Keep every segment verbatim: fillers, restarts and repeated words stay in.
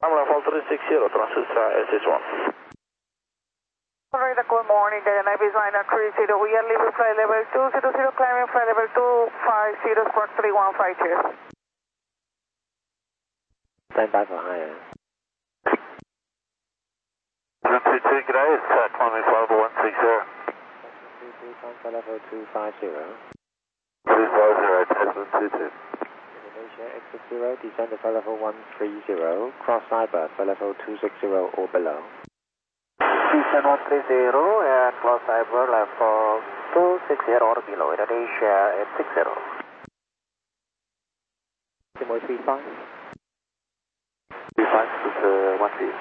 Level three six zero, Transistor S S one. Alright, good morning, the Navy line at three zero, we are leaving flight level two zero zero, climbing flight level two five zero, squawk three one five two. Stand by for higher. two two two, good day, it's uh, climbing flight level one six zero. two two, flight level two five zero. two five zero, Tesla two two. Indonesia exit zero, descend to flight level one three zero, cross Cyber, flight level two six zero or below. Descend one three zero and cross Cyber level two six zero or below, Indonesia eight six zero. Simo three five. three five, this is uh, one three.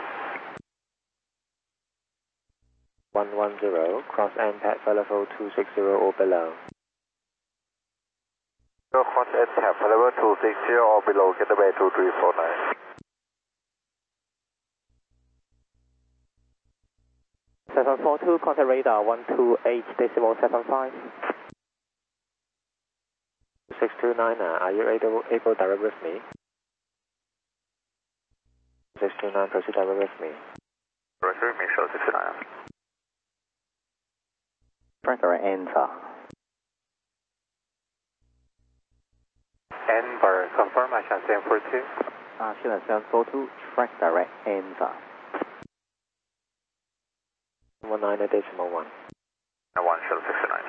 one one zero, cross N P A T, flight level two six zero or below. Cross N P A T, flight level two six zero or below, get away two three four nine. seven four two, contact radar one two eight decimal seven five. six two nine, are you able, able direct with me? six two nine, proceed direct with me. Direct with me, show six two nine. Pressure enter. Enver, confirm, I shall seven four two. Uh, Sheila seven four two, track direct enter. one nine decimal one. one, shuttle six two nine.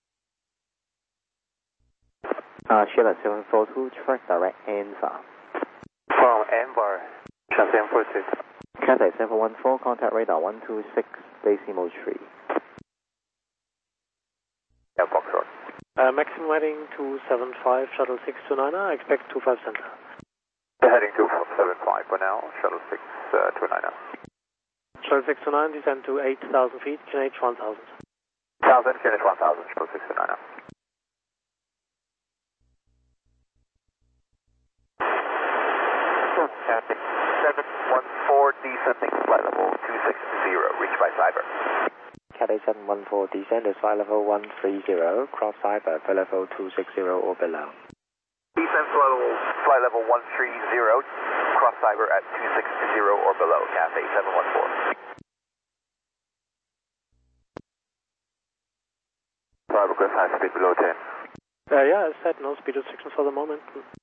Uh, Sheila seven four two, track direct enter. From Enver, shuttle seven four two. Cathay seven one four, contact radar one two six decimal three. Yeah, box road. Uh, maximum heading two seven five, shuttle six two nine, I expect two five center. Heading two four seven five for now, shuttle six two nine. Shuttle six two nine, descend to eight thousand feet, Q N H one thousand. one thousand, Q N H one thousand, shuttle six two nine. seven one four, descending flight level two six zero, reached by Cyber. Cathay seven one four, descend to flight level one three zero, cross Cyber, flight level two six zero or below. Descend flight level, flight level one three zero, cross Cyber at two six zero or below, Cathay seven one four. Cyber request high speed below ten. Uh, yeah, I said no speed restrictions for the moment.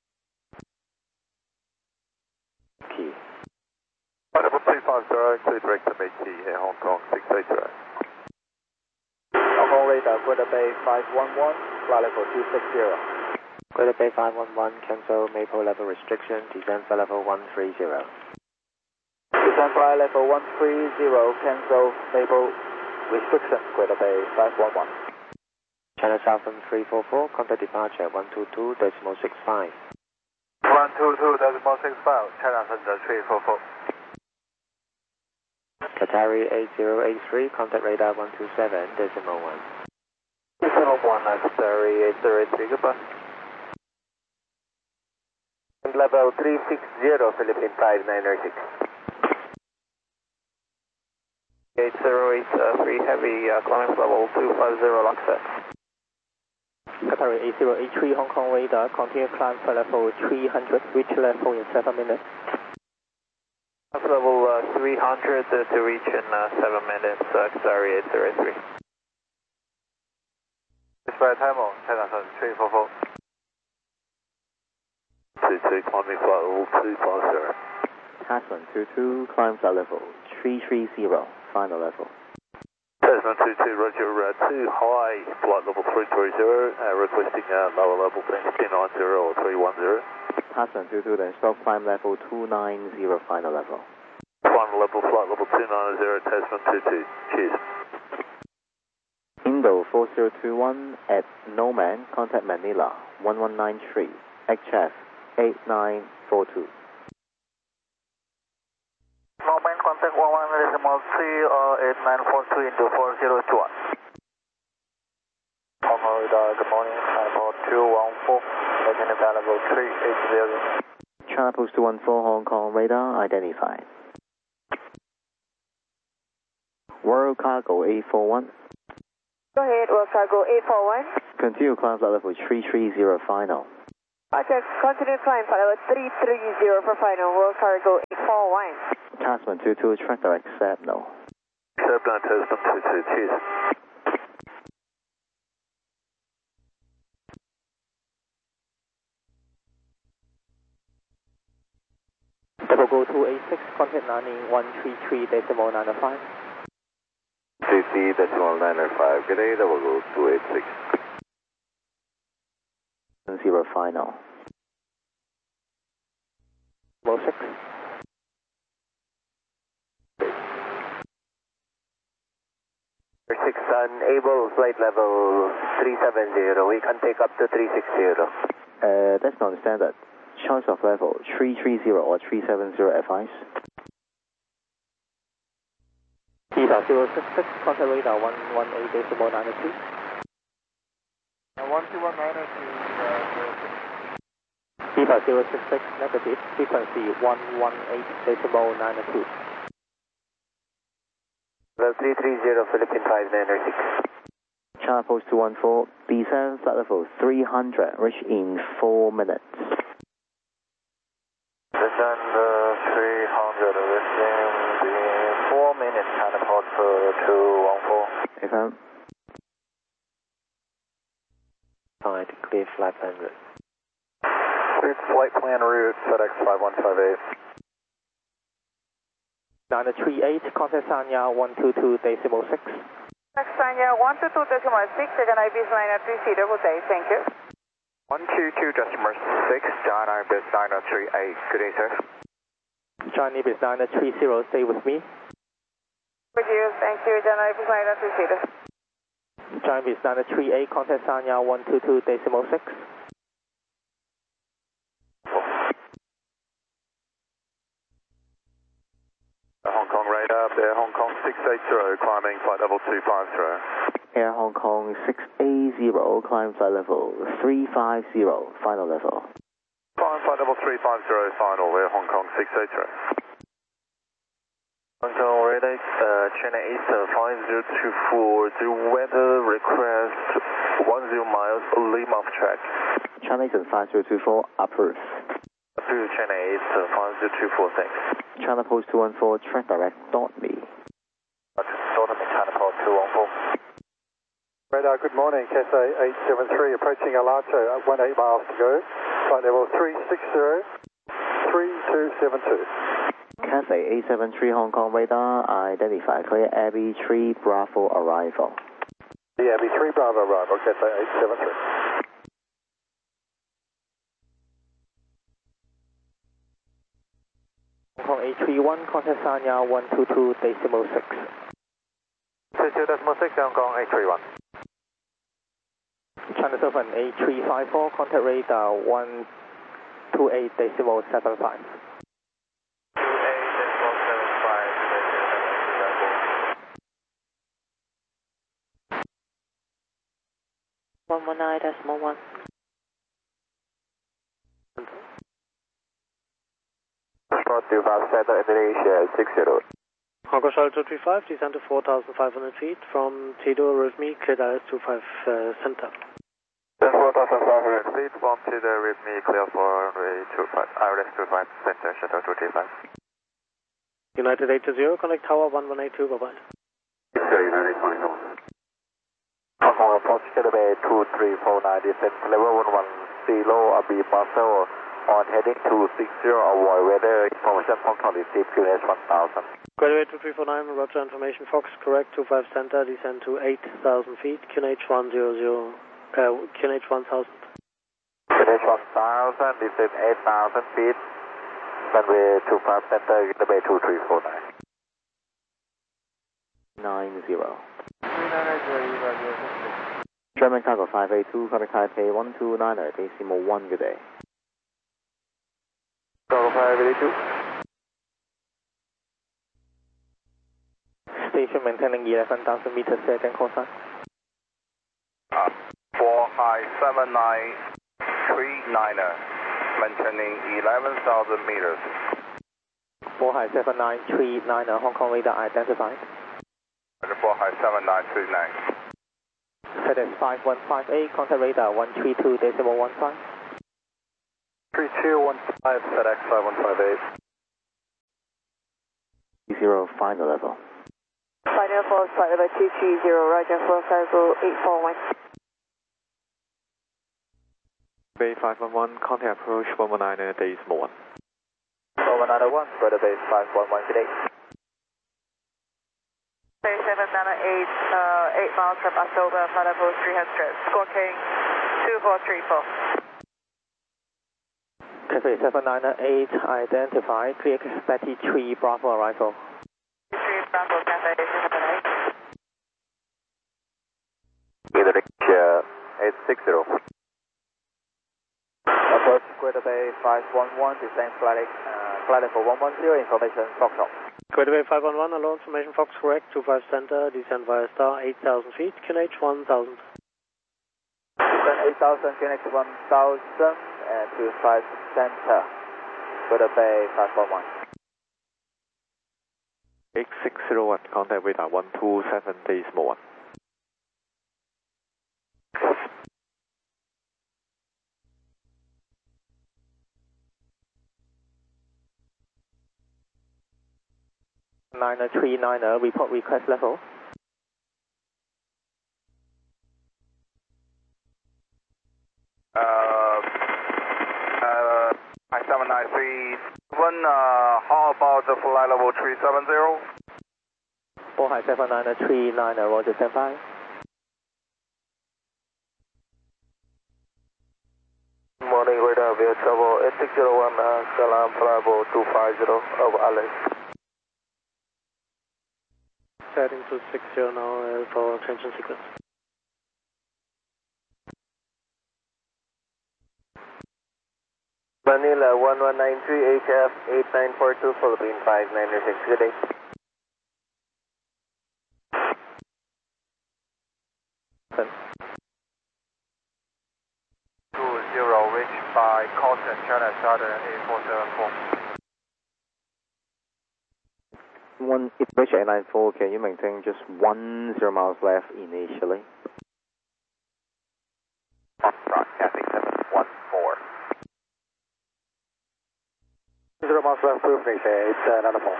Key. Flight level three five zero, clear direct to meet key here, Hong Kong six eight zero. Hong Kong radar, Greater Bay five one one, flight level two six zero. Greater Bay five one one, cancel Maple level restriction, descend flight level one three zero. Descend flight level one three zero, cancel Maple restriction, Greater Bay five one one. China Southern three four four, contact departure one two two decimal six five. one two two decimal six five, China Center three four four. Qatari eight zero eight three, contact radar one two seven decimal one. Decimal one, Qatari eight zero eight three, goodbye. Level three six zero, Philippine five nine six. eight zero eight three, heavy, uh, climbing level two five zero, Laksa. Qatari eight zero eight three, Hong Kong radar, continue climb flight level three hundred, reach level in seven minutes. Level uh, three hundred uh, to reach in uh, seven minutes, uh, Qatari eight zero eight three. Dispatch time on, China Center three four four. two two, climbing flight level two five zero. Tasman two two, climb flight level three three zero, final level. Tasman two two, roger, uh, two high, flight level three three zero, uh, requesting uh, lower level two nine zero or three one zero. Tasman two two, then stop climb level two nine zero, final level. Final level, flight level two nine zero, Tasman two two, cheers. Indo four zero two one at Noman, contact Manila one one nine three, H F eight nine four two. Moment contact one one decimal three or eight nine four two into four zero two one. Hong Kong radar, good morning, China two one four, making available three eight zero. China Post two one four, Hong Kong radar identified. World Cargo eight four one. Go ahead, World Cargo eight four one. Continue climb flight level three three zero final. Roger, continue climb for level three three zero for final, World Cargo eight four one. Tasman two two, track direct accept no. Accept on Tasman two two, cheers. Double go two eight six, contact landing one three three decimal nine five. three three decimal nine five, good day, double go two eight six. Zero final. Level six. six unable, flight level three seven zero, we can take up to three six zero. Uh, that's not standard. Choice of level three three zero or three seven zero advice. Beta zero six six, contact radar one one eight decimal nine two. one two one nine two. Beta zero six six, negative, frequency one one eight decimal nine two. Level three three zero, Philippine five nine six. China Post two one four, descend flight level three hundred, reach in four minutes. Descend uh, three hundred, reaching in four minutes, China Post two one four. F M. Flight clear flight one hundred. Cleared flight plan route, FedEx five one five eight. nine three eight, contact Sanya one two two decimal six. Sanya one two two decimal six, second I B is nine three zero, good day, thank you. one two two decimal six, John Ibis nine three eight, good day, sir. John Ibis nine three zero, stay with me. With you, thank you, John I B is nine three zero. John Ibis nine three eight, contact Sanya one two two decimal six. Hong Kong radar, Air Hong Kong six eight zero, climbing flight level two five zero. Air Hong Kong six eight zero, climb flight level three five zero, final level. Climb flight level three five zero, final, Air Hong Kong six eight zero. Hong Kong radar, uh, China East uh, five zero two four, the weather request one zero miles, lean off track. China Eastern five zero two four, approved. Approved, China East uh, five zero two four, thanks. China Post two one four, track direct, dot me. Northern China Post two one four. Radar, good morning, Cathay eight seven three, approaching Alato, one eight miles to go. Flight level three six zero, three two seven two. Cathay eight seven three, Hong Kong radar, identify clear, Abbey three Bravo arrival. Yeah, Abbey three Bravo arrival, Cathay eight seven three. Hong Kong eight three one, contact Sanya one two two decimal six. two two decimal six, Hong Kong eight three one. China Southern eight three five four, contact radar one two eight decimal seven five. one one nine decimal one. two five Center, Indonesia six zero. Hong Kong Charlie two three five, descend to four thousand five hundred feet from Tidor with me, clear Dallas two five uh, Center. Then four thousand five hundred feet from Tidor with me, clear for runway two five, I R S two five, Center, Shuttle two three five. United eight to zero, connect tower one one eight two, bye bye. United point one. Hong Kong approach Kilometer two three four nine, descent level one one zero, Abbey Parcel on heading two six zero, avoid weather information, Hong Kong received Q N H one thousand. Graduate two three four nine, roger information, Fox, correct, two five Center, descend to eight thousand feet, Q N H one hundred, uh, Q N H one thousand. Q N H one thousand, descend eight thousand feet, runway two five Center, Kilometer two three four nine. nine zero. German Cargo five eight two, contact Taipei one two nine decimal one, good day. Cargo five eight two. Station maintaining eleven thousand meters, second call sign. Uh, four high seven nine three niner, maintaining eleven thousand meters. four high seven nine three nine, Hong Kong radar identified. four high seven nine three nine. FedEx five one five eight, contact radar one three two decimal one five. three two one five, FedEx five one five eight. Zero, final level. Final level, flight level two three zero, Roger, for cargo eight four one. Bay five one one, contact approach one one nine and decimal one. one nine one, Brother Bay five one one, good day. Bay seven nine eight, uh, eight miles from October, flight level three hundred, score King two four three four. Cathay seven nine eight, identify, clear Betty three Bravo arrival. three Bravo, Cathay seven eight. Either uh, eight six zero. Approach Greater Bay five one one, descend flight, uh, flight level one one zero, information Foxtrot. Greater Bay five one one, hello, information Fox correct, two five center, descend via star, eight thousand feet, Q N H one thousand. Descend eight thousand, Q N H one thousand, and two five center, Greater Bay five one one. X six zero one, contact radar one two seven decimal one. nine three nine, report request level. Uh, uh, seven nine three one, uh, how about the flight level three seven zero? Bohai seven nine three nine, Roger, stand by. Morning, radar, via trouble eight six zero one, uh, Salam, Bravo two five zero, over Alex. Heading to six zero now uh, for attention sequence. Manila one one nine three, H F eight nine four two, Philippine five nine six, good day. two zero, reach by Caution, China Southern eight four seven four. One, if British eight nine four, can you maintain just one zero miles left initially? Foxtrot, Cathay seven one four. Zero miles left, proof, eight, uh, nine four.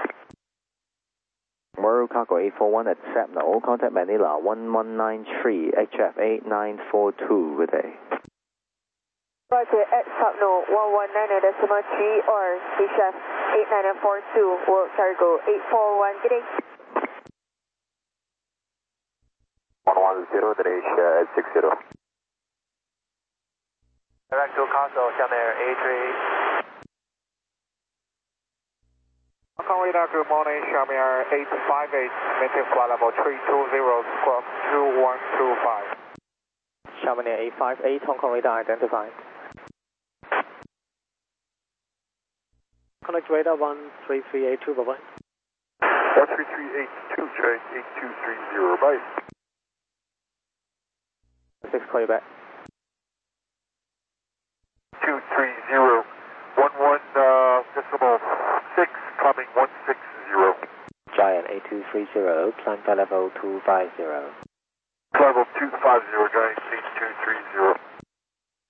Maru Cargo eight four one at Sapno, contact Manila one one nine three, H F eight nine four two, good day. Roger, at Sapno one one nine decimal three or H F eight nine four two, World Cargo eight four one, good day. one one zero, the Asia at six zero. Direct to Castle, Channel A three. Hong Kong radar, good morning, Xiaomi eight five eight, maintain flight level three two zero, squawk two one two five. Xiaomi eight five eight, Hong Kong radar identified. Connect radar one three three eight two, bye bye. one three three eight two, check eight two three zero, bye. six, call you back. two three zero, one one, uh, decimal six, coming one six zero. Giant eight two three zero, climb flight level two five zero. Level two five zero, Giant eight two three zero.